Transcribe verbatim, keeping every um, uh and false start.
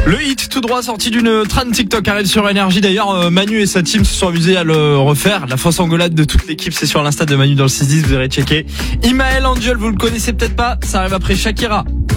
Le hit tout droit sorti d'une trend TikTok arrive sur Énergie. D'ailleurs, Manu et sa team se sont amusés à le refaire. La fausse engueulade de toute l'équipe, c'est sur l'Insta de Manu dans le six dix, vous irez checker. Imael Angel, vous le connaissez peut-être pas, ça arrive après Shakira.